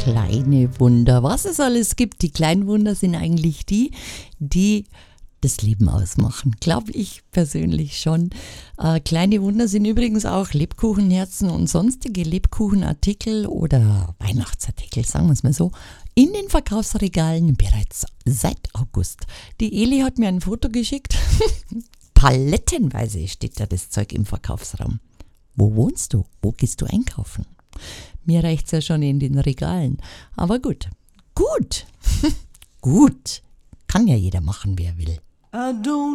Kleine Wunder. Was es alles gibt, die kleinen Wunder sind eigentlich die das Leben ausmachen. Glaube ich persönlich schon. Kleine Wunder sind übrigens auch Lebkuchenherzen und sonstige Lebkuchenartikel oder Weihnachtsartikel, sagen wir es mal so, in den Verkaufsregalen bereits seit August. Die Eli hat mir ein Foto geschickt. Palettenweise steht da das Zeug im Verkaufsraum. Wo wohnst du? Wo gehst du einkaufen? Mir reicht's ja schon in den Regalen. Aber gut. Gut. Gut. Kann ja jeder machen, wer will.